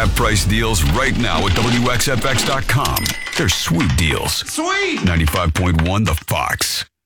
half price deals right now at WXFX.com. They're sweet deals. Sweet! 95.1 The Fox.